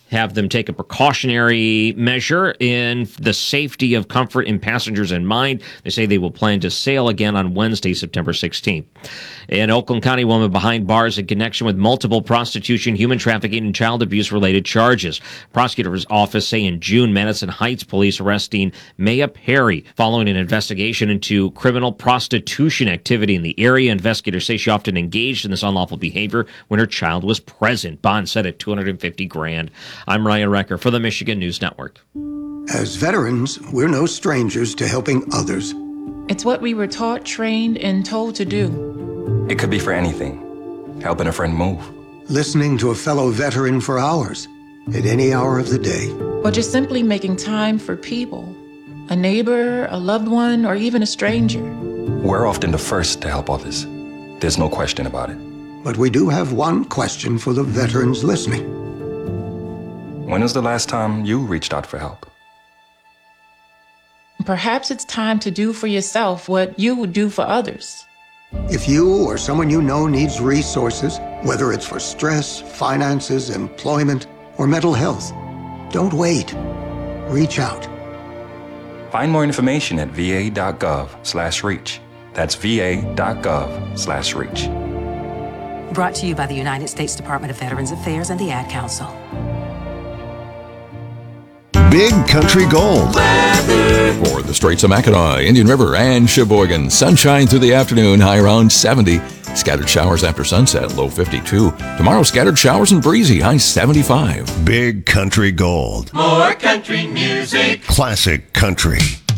have them take a precautionary measure in the safety of comfort and passengers in mind. They say they will plan to sail again on Wednesday, September 16th. An Oakland County woman behind bars in connection with multiple prostitution, human trafficking, and child abuse related charges. Prosecutor's office say in June, Madison Heights police arresting Maya Perry following an investigation into criminal prostitution activity in the area. Investigators say she often engaged in this unlawful behavior when her child was present. Bond set at $250,000. I'm Ryan Recker for the Michigan News Network. As veterans, we're no strangers to helping others. It's what we were taught, trained, and told to do. It could be for anything. Helping a friend move. Listening to a fellow veteran for hours, at any hour of the day. Or just simply making time for people. A neighbor, a loved one, or even a stranger. We're often the first to help others. There's no question about it. But we do have one question for the veterans listening. When was the last time you reached out for help? Perhaps it's time to do for yourself what you would do for others. If you or someone you know needs resources, whether it's for stress, finances, employment, or mental health, don't wait. Reach out. Find more information at va.gov/reach. That's va.gov/reach. Brought to you by the United States Department of Veterans Affairs and the Ad Council. Big Country Gold. For the Straits of Mackinac, Indian River, and Sheboygan. Sunshine through the afternoon, high around 70. Scattered showers after sunset, low 52. Tomorrow, scattered showers and breezy, high 75. Big Country Gold. More country music. Classic country.